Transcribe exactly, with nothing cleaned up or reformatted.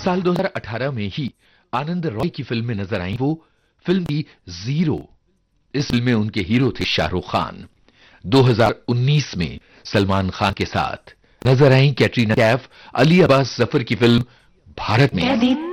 साल दो हज़ार अठारह में ही आनंद रॉय की फिल्म में नजर आई वो फिल्म थी जीरो। इस फिल्म में उनके हीरो थे शाहरुख खान। दो हज़ार उन्नीस में सलमान खान के साथ नजर आई कैटरीना कैफ अली अब्बास जफर की फिल्म भारत में।